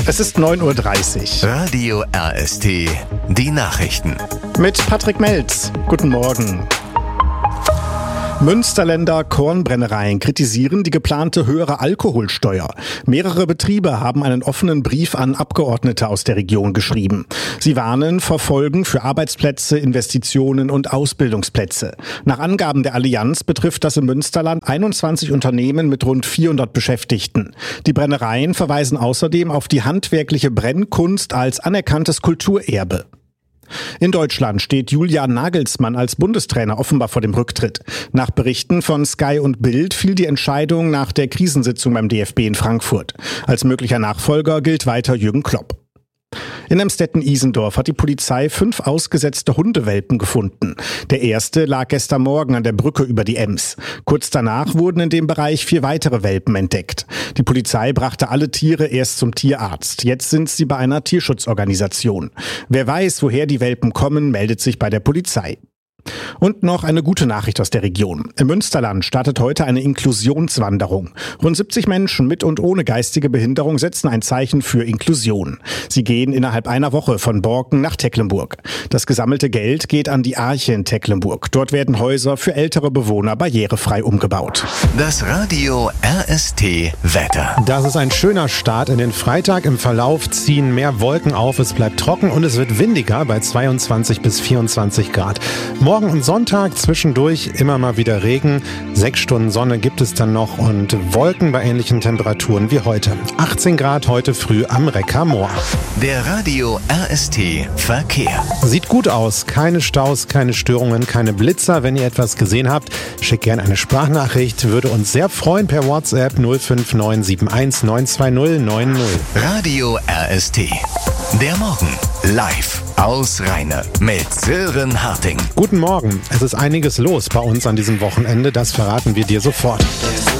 Es ist 9:30 Uhr. Radio RST, die Nachrichten. Mit Patrick Melz. Guten Morgen. Münsterländer Kornbrennereien kritisieren die geplante höhere Alkoholsteuer. Mehrere Betriebe haben einen offenen Brief an Abgeordnete aus der Region geschrieben. Sie warnen vor Folgen für Arbeitsplätze, Investitionen und Ausbildungsplätze. Nach Angaben der Allianz betrifft das im Münsterland 21 Unternehmen mit rund 400 Beschäftigten. Die Brennereien verweisen außerdem auf die handwerkliche Brennkunst als anerkanntes Kulturerbe. In Deutschland steht Julian Nagelsmann als Bundestrainer offenbar vor dem Rücktritt. Nach Berichten von Sky und Bild fiel die Entscheidung nach der Krisensitzung beim DFB in Frankfurt. Als möglicher Nachfolger gilt weiter Jürgen Klopp. In Emstetten-Isendorf hat die Polizei 5 ausgesetzte Hundewelpen gefunden. Der erste lag gestern Morgen an der Brücke über die Ems. Kurz danach wurden in dem Bereich 4 weitere Welpen entdeckt. Die Polizei brachte alle Tiere erst zum Tierarzt. Jetzt sind sie bei einer Tierschutzorganisation. Wer weiß, woher die Welpen kommen, meldet sich bei der Polizei. Und noch eine gute Nachricht aus der Region. Im Münsterland startet heute eine Inklusionswanderung. Rund 70 Menschen mit und ohne geistige Behinderung setzen ein Zeichen für Inklusion. Sie gehen innerhalb einer Woche von Borken nach Tecklenburg. Das gesammelte Geld geht an die Arche in Tecklenburg. Dort werden Häuser für ältere Bewohner barrierefrei umgebaut. Das Radio RST Wetter. Das ist ein schöner Start in den Freitag. Im Verlauf ziehen mehr Wolken auf, es bleibt trocken und es wird windiger bei 22 bis 24 Grad. Morgen und Sonntag zwischendurch immer mal wieder Regen. 6 Stunden Sonne gibt es dann noch und Wolken bei ähnlichen Temperaturen wie heute. 18 Grad heute früh am Reckermoor. Der Radio RST Verkehr. Sieht gut aus. Keine Staus, keine Störungen, keine Blitzer. Wenn ihr etwas gesehen habt, schickt gerne eine Sprachnachricht. Würde uns sehr freuen per WhatsApp 05971 920 90. Radio RST. Der Morgen live aus Rheine mit Sören Harting. Guten Morgen. Es ist einiges los bei uns an diesem Wochenende. Das verraten wir dir sofort.